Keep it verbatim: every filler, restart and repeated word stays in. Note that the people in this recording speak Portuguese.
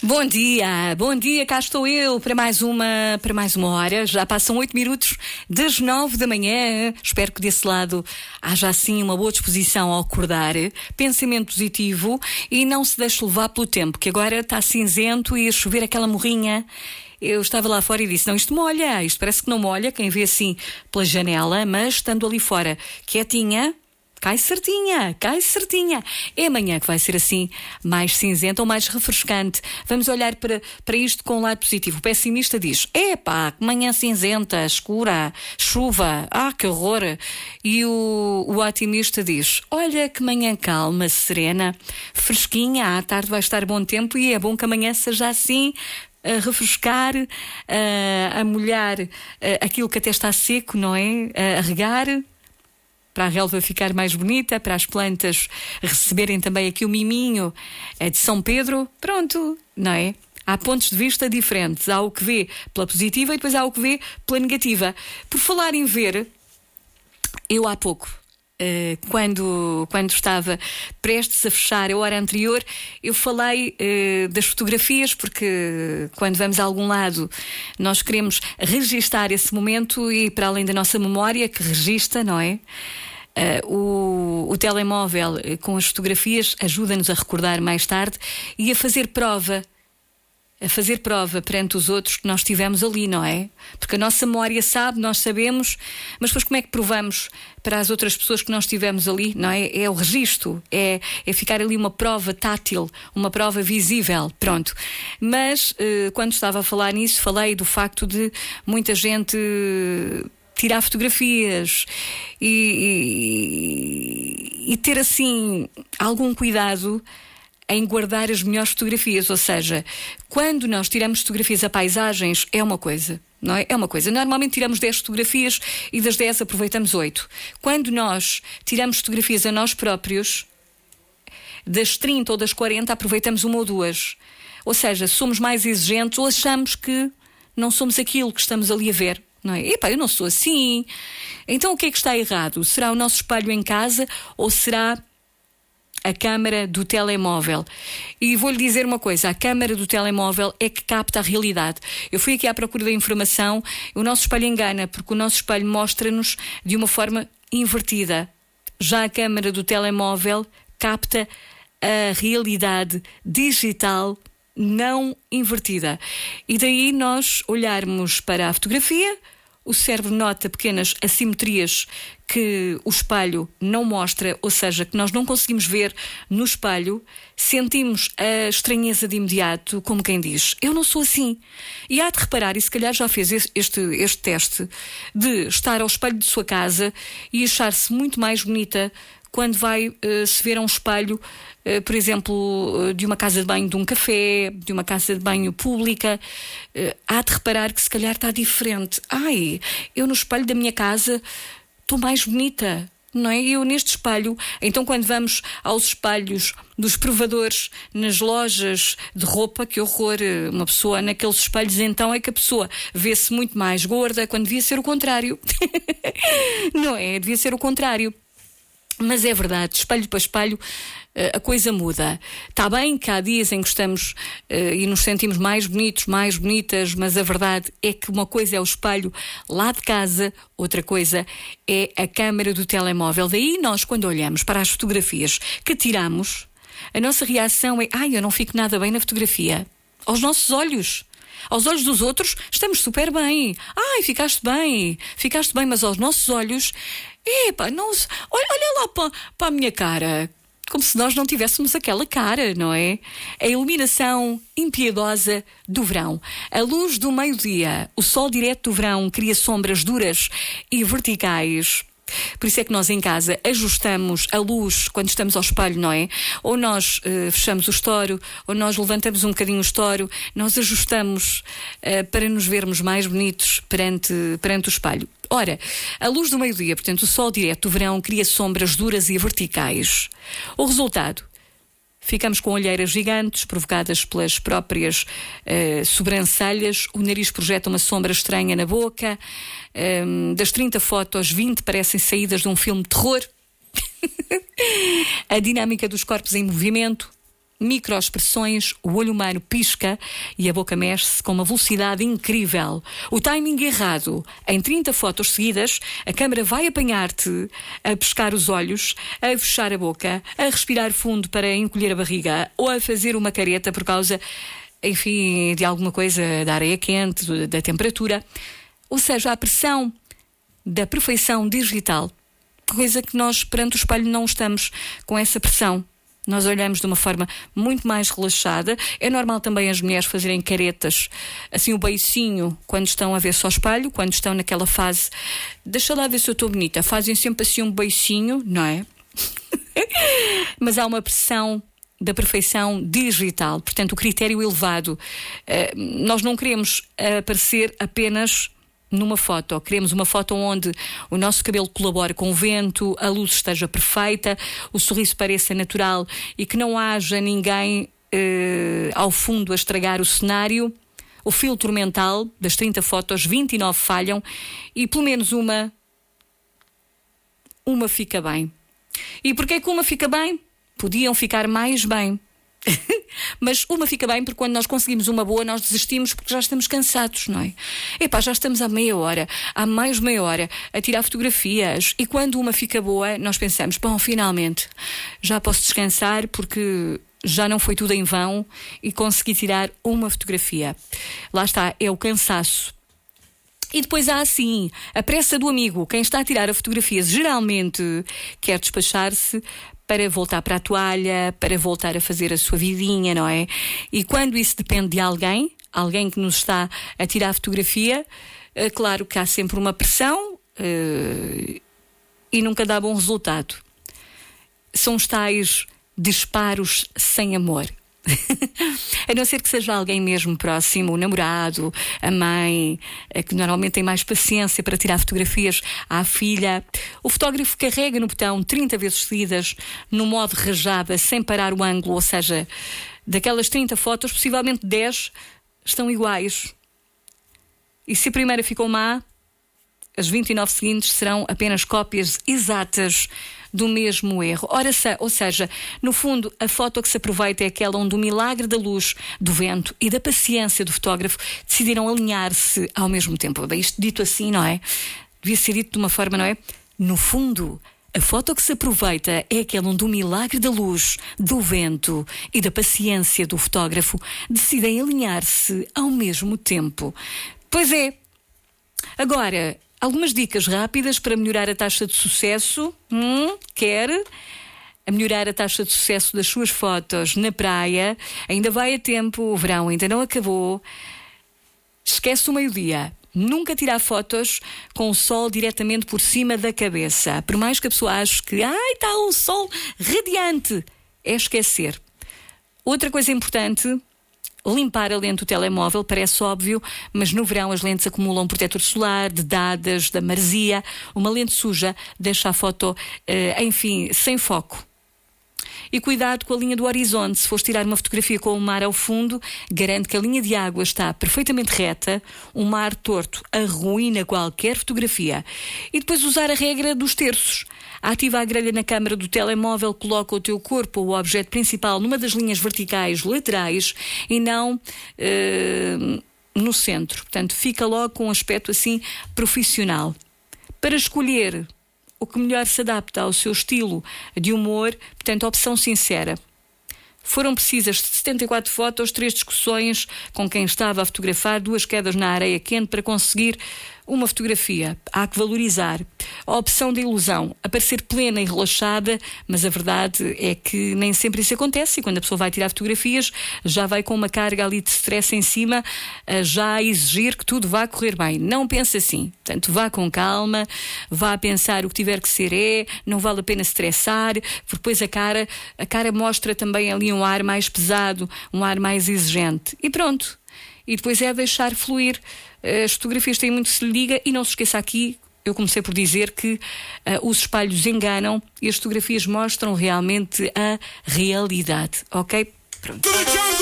Bom dia, bom dia, cá estou eu para mais uma, para mais uma hora. Já passam oito minutos das nove da manhã. Espero que desse lado haja assim uma boa disposição ao acordar, pensamento positivo e não se deixe levar pelo tempo, que agora está cinzento e a chover aquela morrinha. Eu estava lá fora e disse, não, isto molha, isto parece que não molha, quem vê assim pela janela, mas estando ali fora quietinha, cai certinha, cai certinha. É amanhã que vai ser assim, mais cinzenta ou mais refrescante. Vamos olhar para, para isto com um lado positivo. O pessimista diz, epá, que manhã cinzenta, escura, chuva, ah, que horror. E o, o otimista diz, olha que manhã calma, serena, fresquinha, à tarde vai estar bom tempo e é bom que amanhã seja assim, a refrescar, a, a molhar a, aquilo que até está seco, não é? A, a regar, para a relva ficar mais bonita, para as plantas receberem também aqui o miminho de São Pedro. Pronto, não é? Há pontos de vista diferentes. Há o que vê pela positiva e depois há o que vê pela negativa. Por falar em ver, eu há pouco, uh, quando, quando estava prestes a fechar a hora anterior, eu falei uh, das fotografias, porque quando vamos a algum lado nós queremos registar esse momento e para além da nossa memória que registra, não é? Uh, o, o telemóvel uh, com as fotografias ajuda-nos a recordar mais tarde e a fazer prova a fazer prova perante os outros que nós estivemos ali, não é? Porque a nossa memória sabe, nós sabemos, mas depois como é que provamos para as outras pessoas que nós estivemos ali, não é? É o registro, é, é ficar ali uma prova tátil, uma prova visível, pronto. Mas uh, quando estava a falar nisso, falei do facto de muita gente uh, tirar fotografias e, e, e ter assim algum cuidado em guardar as melhores fotografias. Ou seja, quando nós tiramos fotografias a paisagens é uma coisa, não é? É uma coisa. Normalmente tiramos dez fotografias e das dez aproveitamos oito. Quando nós tiramos fotografias a nós próprios, das trinta ou das quarenta aproveitamos uma ou duas. Ou seja, somos mais exigentes ou achamos que não somos aquilo que estamos ali a ver. Não é? Epá, eu não sou assim. Então o que é que está errado? Será o nosso espelho em casa ou será a câmara do telemóvel? E vou-lhe dizer uma coisa, a câmara do telemóvel é que capta a realidade. Eu fui aqui à procura da informação, o nosso espelho engana, porque o nosso espelho mostra-nos de uma forma invertida. Já a câmara do telemóvel capta a realidade digital não invertida. E daí nós olharmos para a fotografia, o cérebro nota pequenas assimetrias que o espelho não mostra, ou seja, que nós não conseguimos ver no espelho, sentimos a estranheza de imediato, como quem diz, eu não sou assim. E há de reparar, e se calhar já fez este, este teste, de estar ao espelho de sua casa e achar-se muito mais bonita quando vai uh, se ver a um espelho, uh, por exemplo, uh, de uma casa de banho de um café, de uma casa de banho pública, uh, há de reparar que se calhar está diferente. Ai, eu no espelho da minha casa estou mais bonita, não é? Eu neste espelho, então quando vamos aos espelhos dos provadores nas lojas de roupa, que horror, uma pessoa naqueles espelhos, então é que a pessoa vê-se muito mais gorda, quando devia ser o contrário. Não é? Devia ser o contrário. Mas é verdade, espelho para espelho a coisa muda. Está bem que há dias em que estamos uh, e nos sentimos mais bonitos, mais bonitas, mas a verdade é que uma coisa é o espelho lá de casa, outra coisa é a câmara do telemóvel. Daí nós, quando olhamos para as fotografias que tiramos, a nossa reação é, ai, eu não fico nada bem na fotografia. Aos nossos olhos. Aos olhos dos outros, estamos super bem. Ai, ficaste bem, ficaste bem, mas aos nossos olhos, epá, não, olha, olha lá para, para a minha cara, como se nós não tivéssemos aquela cara, não é? A iluminação impiedosa do verão. A luz do meio-dia, o sol direto do verão cria sombras duras e verticais. Por isso é que nós em casa ajustamos a luz quando estamos ao espelho, não é? Ou nós uh, fechamos o estoro, ou nós levantamos um bocadinho o estoro, nós ajustamos uh, para nos vermos mais bonitos perante, perante o espelho. Ora, a luz do meio-dia, portanto o sol direto do verão, cria sombras duras e verticais. O resultado? Ficamos com olheiras gigantes, provocadas pelas próprias uh, sobrancelhas, o nariz projeta uma sombra estranha na boca, um, das trinta fotos, vinte parecem saídas de um filme de terror. A dinâmica dos corpos em movimento microexpressões, o olho humano pisca e a boca mexe-se com uma velocidade incrível. O timing errado, em trinta fotos seguidas, a câmara vai apanhar-te a pescar os olhos, a fechar a boca, a respirar fundo para encolher a barriga ou a fazer uma careta por causa, enfim, de alguma coisa da areia quente, da temperatura. Ou seja, a pressão da perfeição digital, coisa que nós perante o espelho não estamos com essa pressão. Nós olhamos de uma forma muito mais relaxada. É normal também as mulheres fazerem caretas, assim o beicinho, quando estão a ver-se ao espelho, quando estão naquela fase, deixa lá ver se eu estou bonita, fazem sempre assim um beicinho, não é? Mas há uma pressão da perfeição digital, portanto o critério elevado. Uh, nós não queremos aparecer apenas numa foto, queremos uma foto onde o nosso cabelo colabore com o vento, a luz esteja perfeita, o sorriso pareça natural e que não haja ninguém eh, ao fundo a estragar o cenário. O filtro mental das trinta fotos, vinte e nove falham e pelo menos uma uma fica bem. E porquê que uma fica bem? Podiam ficar mais bem. Mas uma fica bem porque quando nós conseguimos uma boa nós desistimos porque já estamos cansados, não é? Epá, já estamos há meia hora, há mais meia hora a tirar fotografias e quando uma fica boa nós pensamos, bom, finalmente já posso descansar porque já não foi tudo em vão e consegui tirar uma fotografia. Lá está, é o cansaço. E depois há assim, a pressa do amigo. Quem está a tirar a fotografia geralmente quer despachar-se para voltar para a toalha, para voltar a fazer a sua vidinha, não é? E quando isso depende de alguém, alguém que nos está a tirar a fotografia, é claro que há sempre uma pressão uh, e nunca dá bom resultado. São os tais disparos sem amor. A não ser que seja alguém mesmo próximo, o namorado, a mãe, que normalmente tem mais paciência para tirar fotografias à filha. O fotógrafo carrega no botão trinta vezes seguidas no modo rajada, sem parar o ângulo, ou seja, daquelas trinta fotos, possivelmente dez estão iguais. E se a primeira ficou má, as vinte e nove seguintes serão apenas cópias exatas do mesmo erro. Ora, ou seja, no fundo, a foto que se aproveita é aquela onde o milagre da luz, do vento e da paciência do fotógrafo decidiram alinhar-se ao mesmo tempo. Bem, isto dito assim, não é? Devia ser dito de uma forma, não é? No fundo, a foto que se aproveita é aquela onde o milagre da luz, do vento e da paciência do fotógrafo decidem alinhar-se ao mesmo tempo. Pois é. Agora, algumas dicas rápidas para melhorar a taxa de sucesso. Hum, quer? A melhorar a taxa de sucesso das suas fotos na praia. Ainda vai a tempo, o verão ainda não acabou. Esquece o meio-dia. Nunca tirar fotos com o sol diretamente por cima da cabeça. Por mais que a pessoa ache que ai, está o sol radiante. É esquecer. Outra coisa importante, limpar a lente do telemóvel, parece óbvio, mas no verão as lentes acumulam protetor solar, dedadas, da maresia. Uma lente suja deixa a foto, uh, enfim, sem foco. E cuidado com a linha do horizonte. Se fores tirar uma fotografia com o mar ao fundo, garante que a linha de água está perfeitamente reta. Um mar torto arruína qualquer fotografia. E depois usar a regra dos terços. Ativa a grelha na câmara do telemóvel, coloca o teu corpo ou o objeto principal numa das linhas verticais laterais e não uh, no centro. Portanto, fica logo com um aspecto assim profissional. Para escolher o que melhor se adapta ao seu estilo de humor, portanto, opção sincera. Foram precisas setenta e quatro fotos, três discussões com quem estava a fotografar, duas quedas na areia quente para conseguir uma fotografia. Há que valorizar. A opção da ilusão, aparecer plena e relaxada, mas a verdade é que nem sempre isso acontece e quando a pessoa vai tirar fotografias já vai com uma carga ali de stress em cima, já a exigir que tudo vá correr bem. Não pense assim. Portanto, vá com calma, vá a pensar o que tiver que ser é, não vale a pena estressar, porque depois a cara, a cara mostra também ali um ar mais pesado, um ar mais exigente. E pronto. E depois é deixar fluir. As fotografias têm muito que se liga e não se esqueça aqui, eu comecei por dizer que uh, os espelhos enganam e as fotografias mostram realmente a realidade, ok? Pronto.